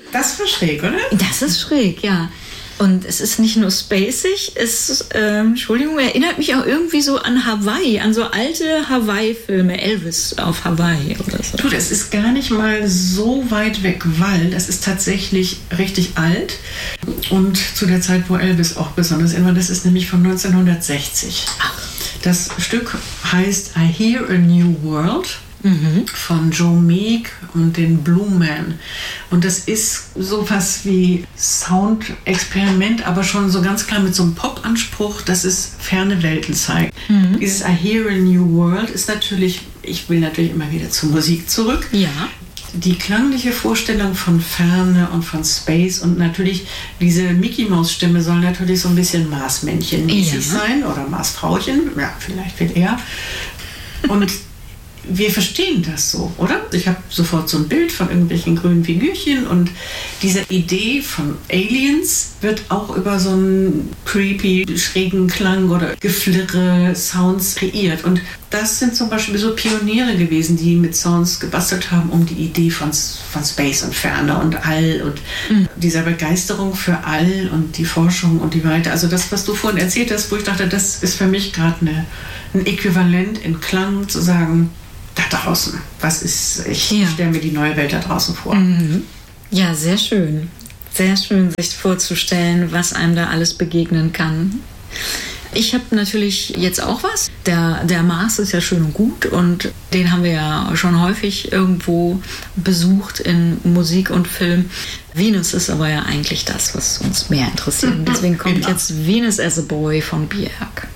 Das war schräg, oder? Das ist schräg, ja. Und es ist nicht nur spacig, erinnert mich auch irgendwie so an Hawaii, an so alte Hawaii-Filme, Elvis auf Hawaii oder so. Du, das ist gar nicht mal so weit weg, weil das ist tatsächlich richtig alt und zu der Zeit, wo Elvis auch besonders war, das ist nämlich von 1960. Ach. Das Stück heißt I Hear a New World. Von Joe Meek und den Blue Man. Und das ist sowas wie Soundexperiment, aber schon so ganz klar mit so einem Pop-Anspruch, dass es ferne Welten zeigt. Dieses I Hear a New World ist natürlich, ich will natürlich immer wieder zur Musik zurück. Ja. Die klangliche Vorstellung von Ferne und von Space und natürlich diese Mickey-Maus-Stimme soll natürlich so ein bisschen Marsmännchen-mäßig sein oder Marsfrauchen, ja, vielleicht viel eher. Und wir verstehen das so, oder? Ich habe sofort so ein Bild von irgendwelchen grünen Figürchen und diese Idee von Aliens wird auch über so einen creepy, schrägen Klang oder Geflirre, Sounds kreiert. Und das sind zum Beispiel so Pioniere gewesen, die mit Sounds gebastelt haben, um die Idee von Space und Ferne und All und dieser Begeisterung für All und die Forschung und die Weite. Also das, was du vorhin erzählt hast, wo ich dachte, das ist für mich gerade ein Äquivalent in Klang zu sagen, da draußen, ich stelle mir die neue Welt da draußen vor. Ja, sehr schön. Sehr schön, sich vorzustellen, was einem da alles begegnen kann. Ich habe natürlich jetzt auch was. Der Mars ist ja schön und gut und den haben wir ja schon häufig irgendwo besucht in Musik und Film. Venus ist aber ja eigentlich das, was uns mehr interessiert. Deswegen kommt jetzt Venus as a Boy von Björk.